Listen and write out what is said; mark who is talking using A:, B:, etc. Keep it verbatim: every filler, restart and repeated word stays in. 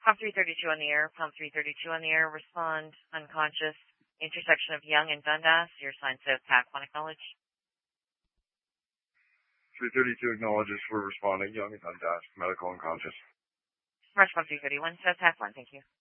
A: Palm three thirty-two on the air. Palm three thirty-two on the air. Respond unconscious. Intersection of Young and Dundas. Your sign says P A C one acknowledge.
B: three thirty-two acknowledges for responding. Young and Dundas. Medical unconscious.
A: Response three thirty-one says P A C one. Thank you.